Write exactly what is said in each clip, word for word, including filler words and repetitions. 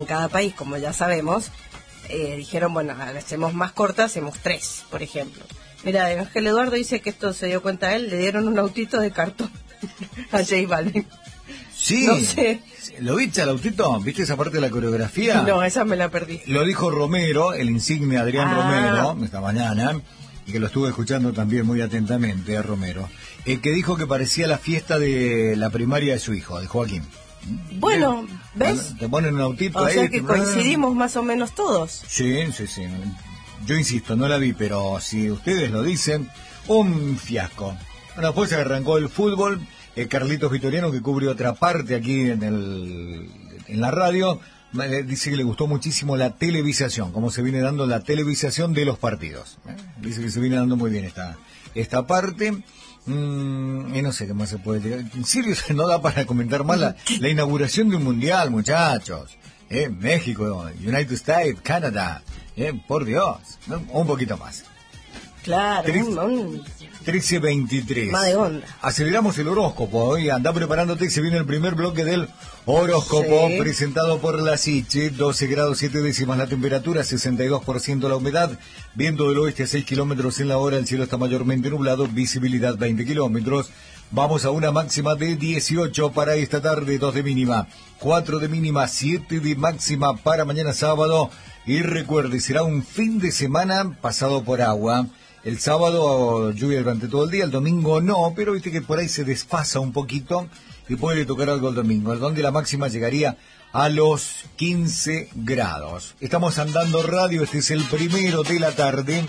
cada país, como ya sabemos, eh, dijeron, bueno, hacemos más cortas, hacemos tres, por ejemplo. Mira, Ángel Eduardo dice que esto se dio cuenta él, le dieron un autito de cartón a J Balvin. Sí, no sé. ¿Lo viste al autito? ¿Viste esa parte de la coreografía? No, esa me la perdí. Lo dijo Romero, el insigne Adrián ah. Romero, esta mañana, y que lo estuve escuchando también muy atentamente a Romero, el que dijo que parecía la fiesta de la primaria de su hijo, de Joaquín. Bueno, ¿ves? Te ponen un autito o ahí. O sea que coincidimos más o menos todos. Sí, sí, sí. Yo insisto, no la vi, pero si ustedes lo dicen, un fiasco. Bueno, después se arrancó el fútbol. Eh, Carlitos Vitoriano, que cubre otra parte aquí en el en la radio, dice que le gustó muchísimo la televisación, cómo se viene dando la televisación de los partidos. ¿eh? Dice que se viene dando muy bien esta esta parte. Mm, y no sé qué más se puede llegar. En serio, no da para comentar más la, la inauguración de un mundial, muchachos. ¿eh? México, United States, Canadá. ¿eh? Por Dios, ¿no? Un poquito más. Claro, un, un... trece veintitrés. Más de onda. Aceleramos el horóscopo. Hoy anda preparándote, se viene el primer bloque del horóscopo, sí, presentado por la Siche. doce grados siete décimas la temperatura, sesenta y dos por ciento la humedad, viento del oeste a seis kilómetros en la hora, el cielo está mayormente nublado, visibilidad veinte kilómetros. Vamos a una máxima de dieciocho para esta tarde, dos de mínima, cuatro de mínima, siete de máxima para mañana sábado. Y recuerde, será un fin de semana pasado por agua. El sábado lluvia durante todo el día, el domingo no, pero viste que por ahí se desfasa un poquito y puede tocar algo el domingo, donde la máxima llegaría a los quince grados. Estamos andando radio, este es el primero de la tarde.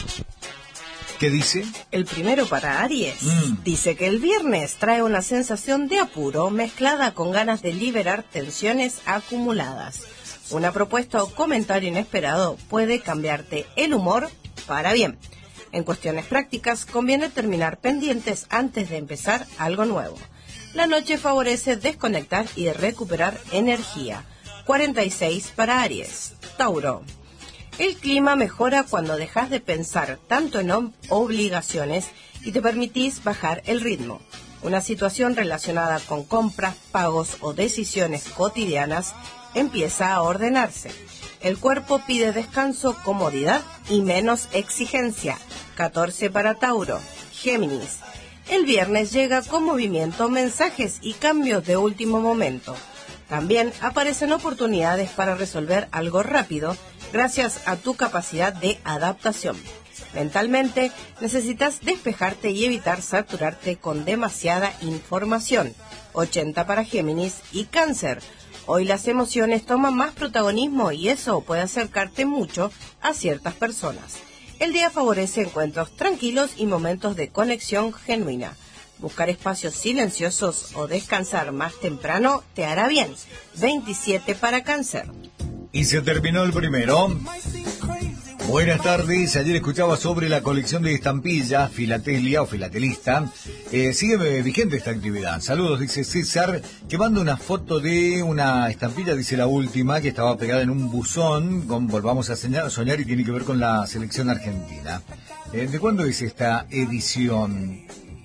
¿Qué dice? El primero para Aries. Mm. Dice que el viernes trae una sensación de apuro mezclada con ganas de liberar tensiones acumuladas. Una propuesta o comentario inesperado puede cambiarte el humor para bien. En cuestiones prácticas, conviene terminar pendientes antes de empezar algo nuevo. La noche favorece desconectar y recuperar energía. cuarenta y seis para Aries. Tauro. El clima mejora cuando dejas de pensar tanto en ob- obligaciones y te permitís bajar el ritmo. Una situación relacionada con compras, pagos o decisiones cotidianas empieza a ordenarse. El cuerpo pide descanso, comodidad y menos exigencia. catorce para Tauro. Géminis. El viernes llega con movimiento, mensajes y cambios de último momento. También aparecen oportunidades para resolver algo rápido gracias a tu capacidad de adaptación. Mentalmente necesitas despejarte y evitar saturarte con demasiada información. ochenta para Géminis y Cáncer. Hoy las emociones toman más protagonismo y eso puede acercarte mucho a ciertas personas. El día favorece encuentros tranquilos y momentos de conexión genuina. Buscar espacios silenciosos o descansar más temprano te hará bien. veintisiete para Cáncer. Y se terminó el primero. Buenas tardes, ayer escuchaba sobre la colección de estampillas, filatelia o filatelista. Eh, sigue vigente esta actividad. Saludos, dice César, que manda una foto de una estampilla, dice la última, que estaba pegada en un buzón, con Volvamos a soñar, soñar y tiene que ver con la selección argentina. Eh, ¿De cuándo es esta edición?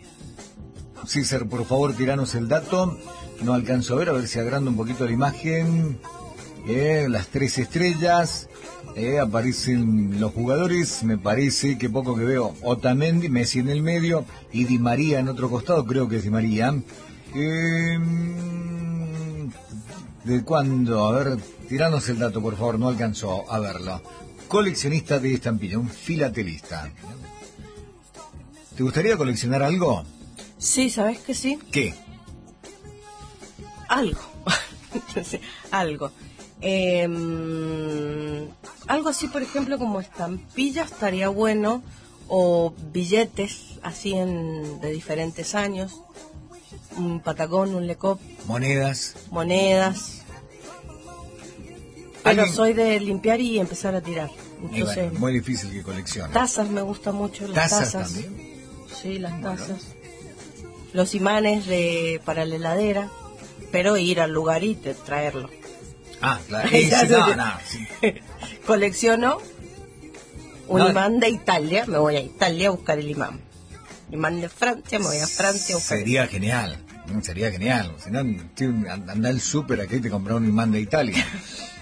César, por favor, tiranos el dato. No alcanzo a ver, a ver si agrando un poquito la imagen. Eh, las tres estrellas. Eh, aparecen los jugadores, me parece que poco que veo, Otamendi, Messi en el medio y Di María en otro costado, creo que es Di María. Eh, ¿De cuándo? A ver, tiranos el dato, por favor, no alcanzó a verlo. Coleccionista de estampilla, un filatelista. ¿Te gustaría coleccionar algo? Sí, ¿sabes que sí? ¿Qué? Algo. algo. Eh, algo así, por ejemplo, como estampillas estaría bueno, o billetes así en de diferentes años, un Patagón, un Lecop, monedas, monedas. Pero ¿Alguien? Soy de limpiar y empezar a tirar. Entonces, y bueno, muy difícil que coleccione. Tazas me gustan mucho, las ¿Tazas tazas. también? Sí, las Bueno. tazas. Los imanes de para la heladera, pero ir al lugar y te, traerlo. Ah, claro. Sí, sí, no, no, sí. Colecciono un No. imán de Italia, me voy a Italia a buscar el imán. Imán de Francia, me voy a Francia a buscar. Sería genial, sería genial. Si no, anda al súper aquí y te compras un imán de Italia.